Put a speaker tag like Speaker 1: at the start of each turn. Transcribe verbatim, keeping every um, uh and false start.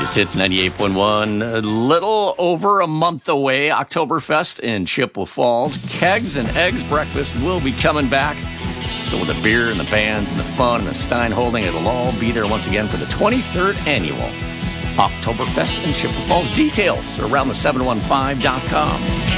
Speaker 1: Greatest Hits ninety-eight point one. A little over a month away, Oktoberfest in Chippewa Falls. Kegs and Eggs breakfast will be coming back. So with the beer and the bands and the fun and the Stein Holding, it'll all be there once again for the twenty-third annual Oktoberfest in Chippewa Falls. Details around the seven one five dot com.